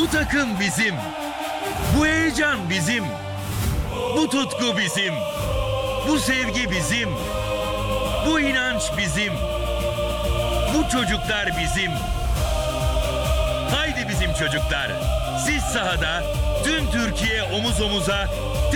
Bu takım bizim. Bu heyecan bizim. Bu tutku bizim. Bu sevgi bizim. Bu inanç bizim. Bu çocuklar bizim. Haydi bizim çocuklar. Siz sahada, tüm Türkiye omuz omuza,